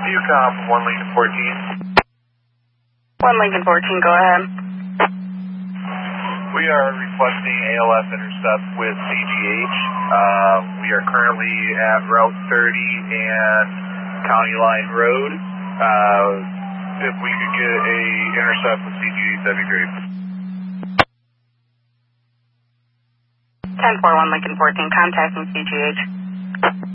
UCOM 1 Lincoln 14. 1 Lincoln 14, go ahead. We are requesting ALF intercept with CGH. We are currently at Route 30 and County Line Road. If we could get a intercept with CGH, that'd be great. 10-4, 1 Lincoln 14, contacting CGH.